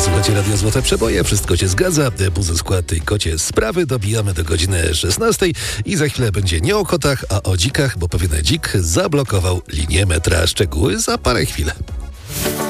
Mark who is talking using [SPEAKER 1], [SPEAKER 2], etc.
[SPEAKER 1] Słuchajcie Radio Złote Przeboje, wszystko się zgadza. Puzy skład tej kocie sprawy dobijamy do godziny 16 i za chwilę będzie nie o kotach, a o dzikach, bo pewien dzik zablokował linię metra. Szczegóły za parę chwil.